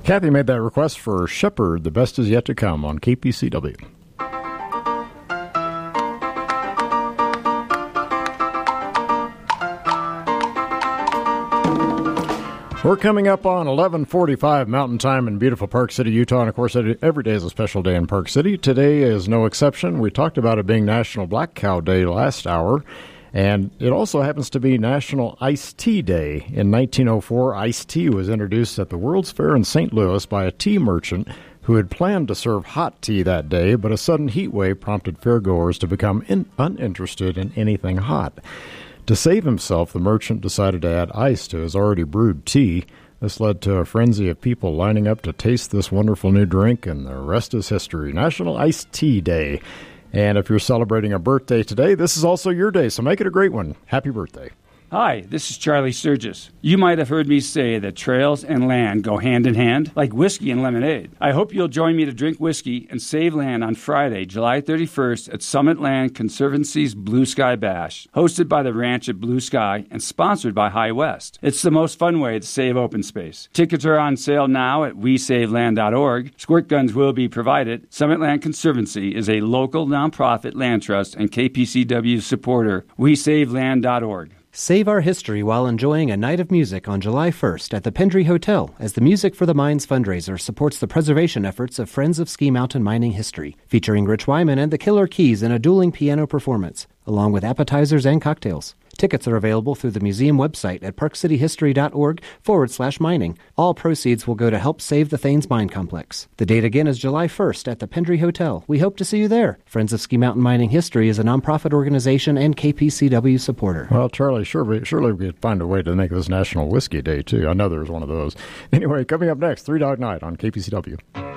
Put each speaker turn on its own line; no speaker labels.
Kathy made that request for Shepherd, The Best Is Yet to Come on KPCW. We're coming up on 11:45 Mountain Time in beautiful Park City, Utah. And, of course, every day is a special day in Park City. Today is no exception. We talked about it being National Black Cow Day last hour. And it also happens to be National Iced Tea Day. In 1904, iced tea was introduced at the World's Fair in St. Louis by a tea merchant who had planned to serve hot tea that day, but a sudden heat wave prompted fairgoers to become uninterested in anything hot. To save himself, the merchant decided to add ice to his already brewed tea. This led to a frenzy of people lining up to taste this wonderful new drink, and the rest is history. National Iced Tea Day. And if you're celebrating a birthday today, this is also your day, so make it a great one. Happy birthday.
Hi, this is Charlie Sturgis. You might have heard me say that trails and land go hand in hand, like whiskey and lemonade. I hope you'll join me to drink whiskey and save land on Friday, July 31st at Summit Land Conservancy's Blue Sky Bash, hosted by the Ranch at Blue Sky and sponsored by High West. It's the most fun way to save open space. Tickets are on sale now at wesaveland.org. Squirt guns will be provided. Summit Land Conservancy is a local nonprofit land trust and KPCW supporter. wesaveland.org.
Save our history while enjoying a night of music on July 1st at the Pendry Hotel as the Music for the Mines fundraiser supports the preservation efforts of Friends of Ski Mountain Mining History, featuring Rich Wyman and the Killer Keys in a dueling piano performance, along with appetizers and cocktails. Tickets are available through the museum website at parkcityhistory.org/mining. All proceeds will go to help save the Thanes Mine Complex. The date again is July 1st at the Pendry Hotel. We hope to see you there. Friends of Ski Mountain Mining History is a nonprofit organization and KPCW supporter.
Well, Charlie, surely we could find a way to make this National Whiskey Day, too. I know there's one of those. Anyway, coming up next, Three Dog Night on KPCW.